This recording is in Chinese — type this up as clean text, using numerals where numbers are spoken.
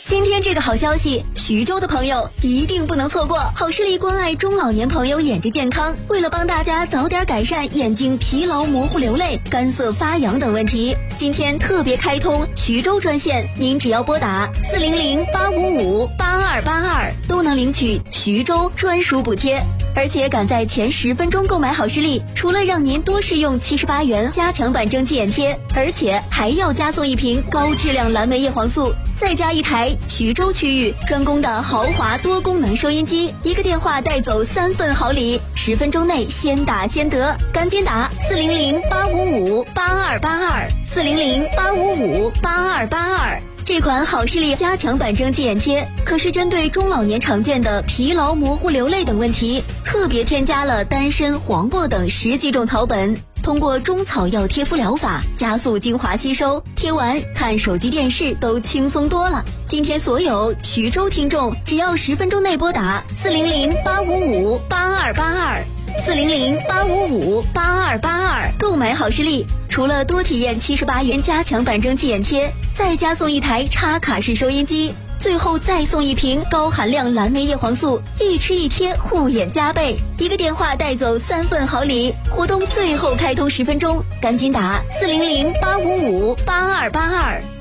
今天这个好消息，徐州的朋友一定不能错过。好视力关爱中老年朋友眼睛健康，为了帮大家早点改善眼睛疲劳、模糊、流泪、干涩、发痒等问题，今天特别开通徐州专线，您只要拨打400-855-8282，都能领取徐州专属补贴。而且赶在前10分钟购买好视力，除了让您多试用78元加强版蒸汽眼贴，而且还要加送一瓶高质量蓝莓叶黄素，再加一台徐州区域专供的豪华多功能收音机，一个电话带走3份好礼，10分钟内先打先得，赶紧打400-855-8282，400-855-8282。这款好视力加强版蒸汽眼贴可是针对中老年常见的疲劳、模糊、流泪等问题，特别添加了丹参、黄柏等10几种草本，通过中草药贴敷疗法加速精华吸收，贴完看手机电视都轻松多了。今天所有徐州听众只要10分钟内拨打400-855-8282，400-855-8282购买好视力，除了多体验78元加强版蒸汽眼贴，再加送一台插卡式收音机，最后再送一瓶高含量蓝莓叶黄素，一吃一贴护眼加倍，一个电话带走3份好礼。活动最后开通10分钟，赶紧打400-855-8282。